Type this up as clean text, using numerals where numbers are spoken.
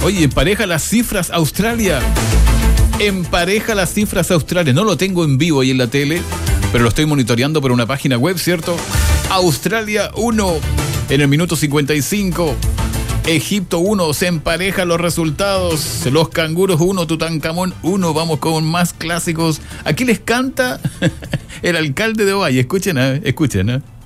Oye, empareja las cifras Australia. Empareja las cifras Australia. No lo tengo en vivo ahí en la tele, pero lo estoy monitoreando por una página web, ¿cierto? Australia 1 en el minuto 55. Egipto 1, se emparejan los resultados. Los canguros 1, Tutankamón 1. Vamos con más clásicos. Aquí les canta el alcalde de Ovalle. Escuchen, escuchen.